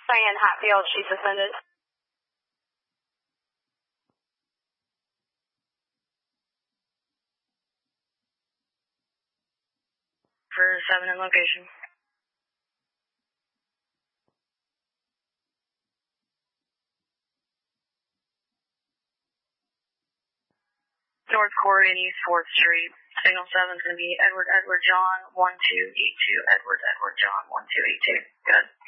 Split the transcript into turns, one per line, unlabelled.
Diane Hatfield, she's suspended. For 7 in location. North Corey and East 4th Street. Signal 7 is going to be Edward John 1282. Edward John 1282. Good.